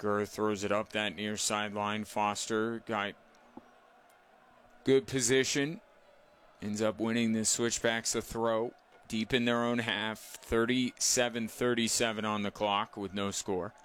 Gurr throws it up that near sideline. Foster got good position. Ends up winning the switchbacks a throw deep in their own half. 37-37 on the clock with no score.